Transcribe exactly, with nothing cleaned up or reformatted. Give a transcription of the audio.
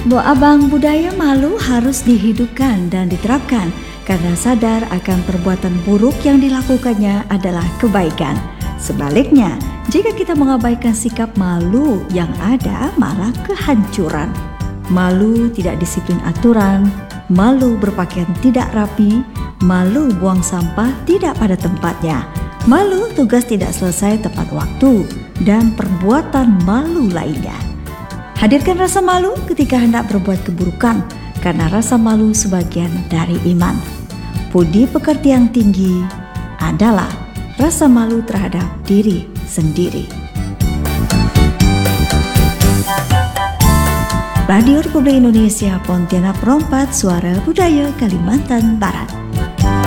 Bu Abang, budaya malu harus dihidupkan dan diterapkan karena sadar akan perbuatan buruk yang dilakukannya adalah kebaikan. Sebaliknya, jika kita mengabaikan sikap malu yang ada malah kehancuran. Malu tidak disiplin aturan, malu berpakaian tidak rapi, malu buang sampah tidak pada tempatnya, malu tugas tidak selesai tepat waktu, dan perbuatan malu lainnya. Hadirkan rasa malu ketika hendak berbuat keburukan, karena rasa malu sebagian dari iman. Budi pekerti yang tinggi adalah rasa malu terhadap diri sendiri. Radio Republik Indonesia Pontianak Perompat, Suara Budaya Kalimantan Barat.